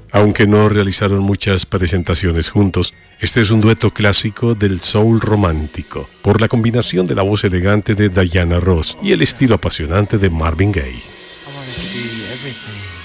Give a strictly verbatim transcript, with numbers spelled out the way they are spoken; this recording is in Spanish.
Aunque no realizaron muchas presentaciones juntos, este es un dueto clásico del soul romántico, por la combinación de la voz elegante de Diana Ross y el estilo apasionante de Marvin Gaye. I wanted to be everything.